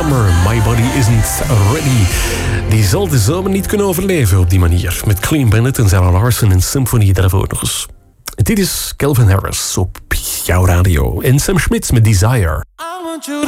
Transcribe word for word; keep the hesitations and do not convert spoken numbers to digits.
Summer, My Body Isn't Ready. Die zal de zomer niet kunnen overleven op die manier. Met Clean Bandit en Zara Larsson en Symphony daarvoor nog eens. Dit is Calvin Harris op jouw radio. En Sam Schmitz met Desire.